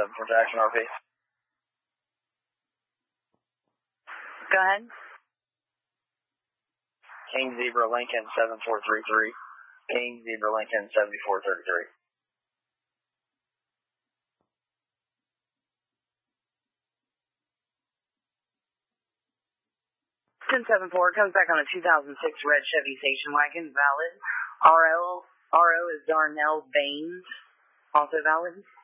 1074 Jackson RP. Go ahead. King Zebra Lincoln 7433. King Zebra Lincoln 7433. 1074 comes back on a 2006 red Chevy station wagon, valid. RO is Darnell Baines, also valid.